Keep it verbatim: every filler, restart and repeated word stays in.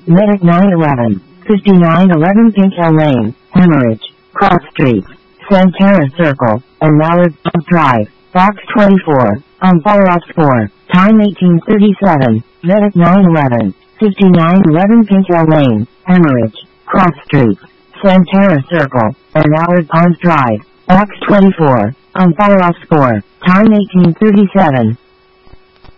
Medic nine eleven, fifty-nine eleven Pink Hill Lane, Hemorrhage, Cross Street, Santana Circle, and Mallard Drive, Box twenty-four, on Borough four, time eighteen thirty-seven, Medic nine eleven, fifty-nine eleven Pink Hill Lane, Hemorrhage, Cross Street, Santana Circle, and Mallard Pond Drive, Box twenty-four, on Borough four, time eighteen thirty-seven.